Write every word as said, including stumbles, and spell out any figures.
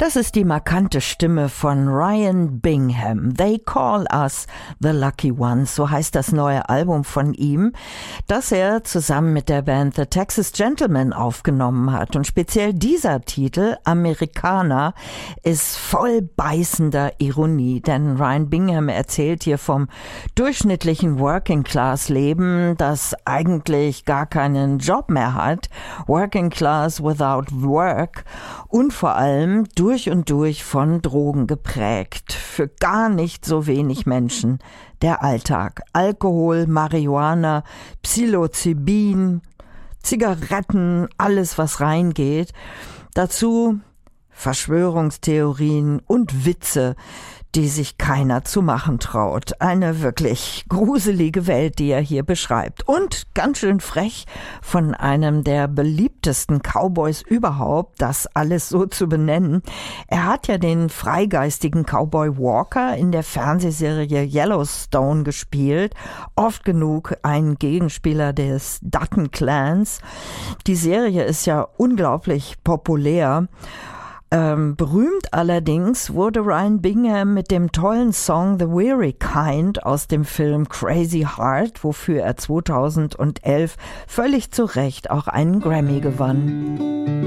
Das ist die markante Stimme von Ryan Bingham. They Call Us the Lucky Ones, so heißt das neue Album von ihm, das er zusammen mit der Band The Texas Gentlemen aufgenommen hat. Und speziell dieser Titel, Americana, ist voll beißender Ironie, denn Ryan Bingham erzählt hier vom durchschnittlichen Working-Class-Leben, das eigentlich gar keinen Job mehr hat, Working Class without work, und vor allem durch und durch von Drogen geprägt. Für gar nicht so wenig Menschen der Alltag. Alkohol, Marihuana, Psilocybin, Zigaretten, alles was reingeht. Dazu Verschwörungstheorien und Witze, die sich keiner zu machen traut. Eine wirklich gruselige Welt, die er hier beschreibt. Und ganz schön frech von einem der beliebtesten Cowboys überhaupt, das alles so zu benennen. Er hat ja den freigeistigen Cowboy Walker in der Fernsehserie Yellowstone gespielt. Oft genug ein Gegenspieler des Dutton Clans. Die Serie ist ja unglaublich populär. Ähm, berühmt allerdings wurde Ryan Bingham mit dem tollen Song The Weary Kind aus dem Film Crazy Heart, wofür er zweitausendelf völlig zu Recht auch einen Grammy gewann.